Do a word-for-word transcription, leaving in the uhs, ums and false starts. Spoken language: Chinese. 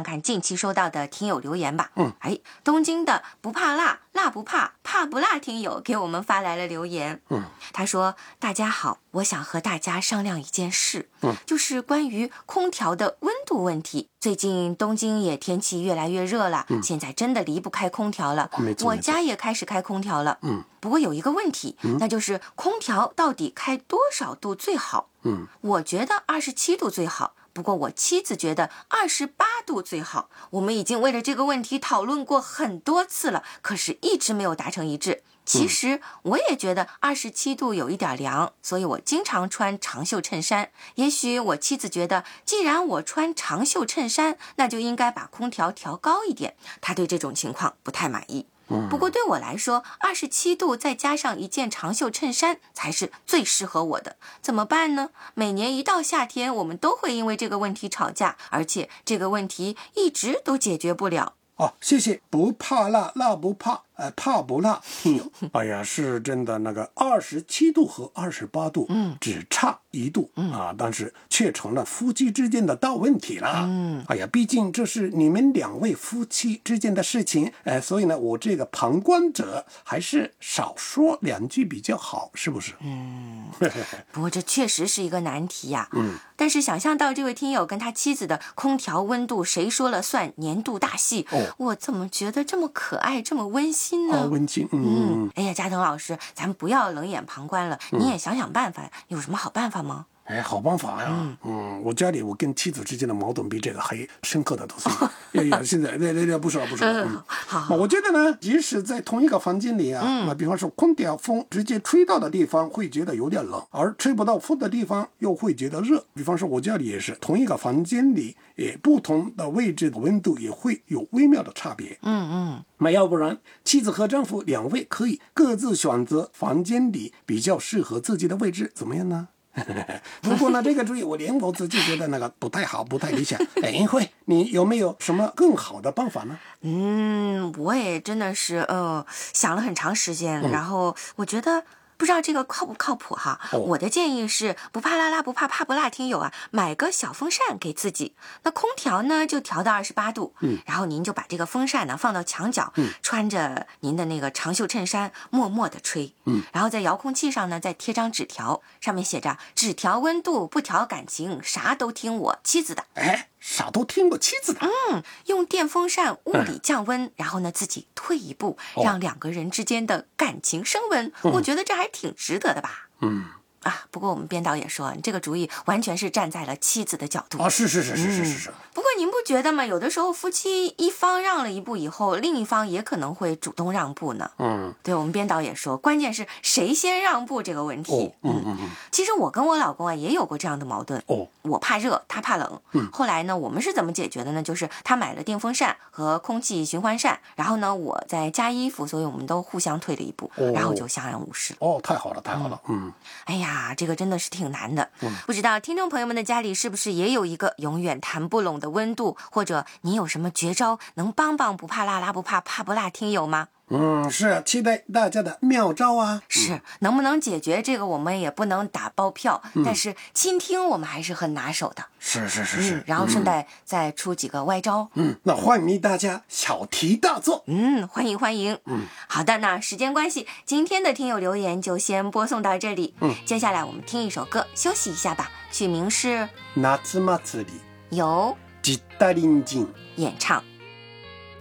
看看近期收到的听友留言吧。 嗯， 哎，东京的不怕辣，辣不怕，怕不辣听友给我们发来了留言。 嗯， 他说：大家好，我想和大家商量一件事， 嗯， 就是关于空调的温度问题。最近东京也天气越来越热了， 嗯， 现在真的离不开空调了。 没错， 我家也开始开空调了。 嗯， 不过有一个问题， 嗯， 那就是空调到底开多少度最好？ 嗯， 我觉得二十七度最好。不过我妻子觉得二十八度最好，我们已经为了这个问题讨论过很多次了，可是一直没有达成一致。其实我也觉得二十七度有一点凉，所以我经常穿长袖衬衫。也许我妻子觉得，既然我穿长袖衬衫，那就应该把空调调高一点，她对这种情况不太满意。不过对我来说，二十七度再加上一件长袖衬衫才是最适合我的。怎么办呢？每年一到夏天，我们都会因为这个问题吵架，而且这个问题一直都解决不了。 哦，谢谢，不怕辣，辣不怕，呃，怕不辣听友。哎呀，是真的，那个二十七度和二十八度，嗯，只差一度，嗯啊，但是却成了夫妻之间的大问题了。嗯，哎呀，毕竟这是你们两位夫妻之间的事情，哎、呃，所以呢，我这个旁观者还是少说两句比较好，是不是？ 嗯，不过这确实是一个难题呀、 啊。嗯， 但是想象到这位听友跟他妻子的空调温度谁说了算年度大戏，哦，我怎么觉得这么可爱，这么温馨呢？ 哦，温馨，嗯嗯，哎呀，加藤老师，咱们不要冷眼旁观了，嗯、你也想想办法，有什么好办法吗？ 哎，好办法呀！嗯, 嗯，我家里我跟妻子之间的矛盾比这个还深刻的多。哎呀，现在那那那不说了不说了。嗯，好。我觉得呢，即使在同一个房间里啊，那、嗯、比方说空调风直接吹到的地方会觉得有点冷，而吹不到风的地方又会觉得热。比方说我家里也是，同一个房间里，也不同的位置的温度也会有微妙的差别。 嗯嗯。 那要不然，妻子和丈夫两位可以各自选择房间里比较适合自己的位置，怎么样呢？不过呢，这个主意我连我自己觉得那个不太好，不太理想。哎，英慧，你有没有什么更好的办法呢？ 嗯，我也真的是呃想了很长时间， 嗯、 然后我觉得。不知道这个靠不靠谱哈、哦？我的建议是，不怕辣辣不怕怕不辣听友啊，买个小风扇给自己。那空调呢就调到二十八度，嗯，然后您就把这个风扇呢放到墙角，嗯，穿着您的那个长袖衬衫，默默地吹，嗯，然后在遥控器上呢再贴张纸条，上面写着只调温度不调感情，啥都听我妻子的。 哎，啥都听我妻子的。 嗯，用电风扇物理降温，嗯、然后呢自己退一步，哦、让两个人之间的感情升温。嗯、我觉得这还挺值得的吧。 嗯。 啊，不过我们编导也说，你这个主意完全是站在了妻子的角度。 啊，是是是是是是是、嗯。 不过您不觉得吗？有的时候夫妻一方让了一步以后，另一方也可能会主动让步呢。嗯，对，我们编导也说，关键是谁先让步这个问题。 哦、嗯嗯嗯。 其实我跟我老公啊也有过这样的矛盾。哦。我怕热，他怕冷。嗯。后来呢，我们是怎么解决的呢？就是他买了电风扇和空气循环扇，然后呢，我在加衣服，所以我们都互相退了一步，哦、然后就相安无事。 哦，太好了，太好了。嗯。 嗯哎呀。啊，这个真的是挺难的。嗯，不知道听众朋友们的家里是不是也有一个永远谈不拢的温度，或者你有什么绝招能帮帮不怕辣辣不怕怕不辣听友吗？ 嗯，是期待大家的妙招啊！ 是，能不能解决这个我们也不能打包票，嗯、但是倾听我们还是很拿手的。 是是是是、 嗯，然后顺带再出几个歪招。 嗯，那欢迎大家小题大做。 嗯，欢迎欢迎。 嗯， 好的，那时间关系，今天的听友留言就先播送到这里。嗯，接下来我们听一首歌休息一下吧，曲名是夏祭り， 由吉田林金演唱。